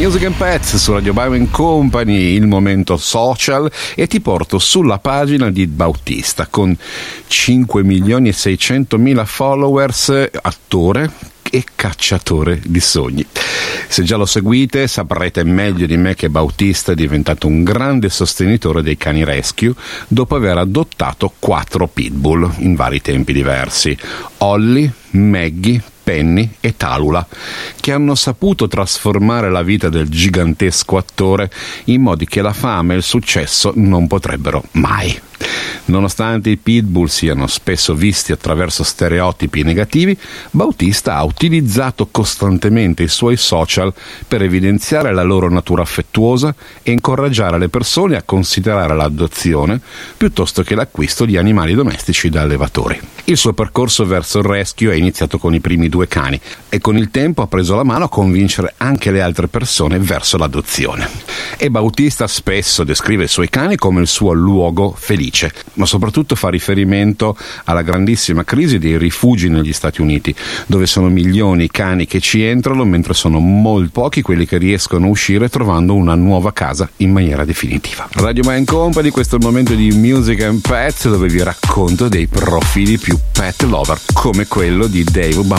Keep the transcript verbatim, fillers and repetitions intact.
Music and Pets su Radio Bauman Company, il momento social, e ti porto sulla pagina di Bautista con cinque milioni e seicentomila followers, attore e cacciatore di sogni. Se già lo seguite saprete meglio di me che Bautista è diventato un grande sostenitore dei cani rescue dopo aver adottato quattro pitbull in vari tempi diversi: Ollie, Maggie, Penny e Talula, che hanno saputo trasformare la vita del gigantesco attore in modi che la fama e il successo non potrebbero mai. Nonostante i pitbull siano spesso visti attraverso stereotipi negativi, Bautista ha utilizzato costantemente i suoi social per evidenziare la loro natura affettuosa e incoraggiare le persone a considerare l'adozione piuttosto che l'acquisto di animali domestici da allevatori. Il suo percorso verso il rescue è iniziato con i primi due cani e con il tempo ha preso la mano a convincere anche le altre persone verso l'adozione. E Bautista spesso descrive i suoi cani come il suo luogo felice, ma soprattutto fa riferimento alla grandissima crisi dei rifugi negli Stati Uniti, dove sono milioni i cani che ci entrano, mentre sono molto pochi quelli che riescono a uscire trovando una nuova casa in maniera definitiva. Radio Bauman Company, questo è il momento di Music and Pets, dove vi racconto dei profili più pet lover come quello di Dave Bautista.